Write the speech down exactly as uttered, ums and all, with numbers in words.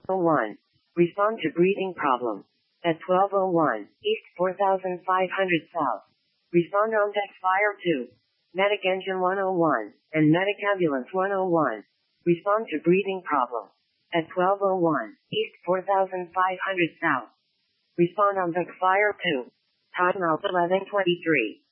oh one. Respond to breathing problem. At twelve oh one, East four thousand five hundred South. Respond on deck Fire two. Medic Engine one oh one, and Medic Ambulance one oh one. Respond to breathing problem. At twelve oh one, East four thousand five hundred South. Respond on deck Fire two. Time out eleven twenty-three.